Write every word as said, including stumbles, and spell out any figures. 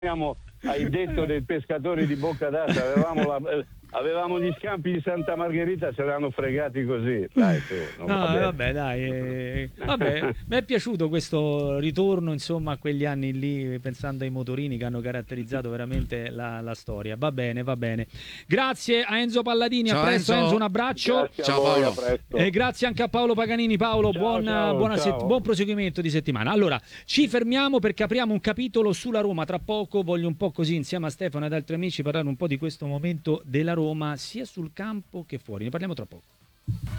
Siamo ai detto dei pescatori di Bocca d'Asta, avevamo, la, avevamo gli scampi di Santa Margherita, ce l'hanno fregati così. Dai, su, non No, va bene. vabbè, dai, eh, vabbè, mi è piaciuto questo ritorno, insomma, a quegli anni lì, pensando ai motorini che hanno caratterizzato veramente la, la storia. Va bene, va bene. Grazie a Enzo Palladini, Ciao, a presto Enzo. Enzo, un abbraccio. Grazie a Ciao, voi, Paolo. a presto. E grazie anche a Paolo Paganini. Paolo, Ciao, buon, ciao, buona ciao. set- buon proseguimento di settimana. Allora, ci fermiamo perché apriamo un capitolo sulla Roma. Tra poco voglio un po' così, insieme a Stefano ed altri amici, parlare un po' di questo momento della Roma, sia sul campo che fuori. Ne parliamo tra poco.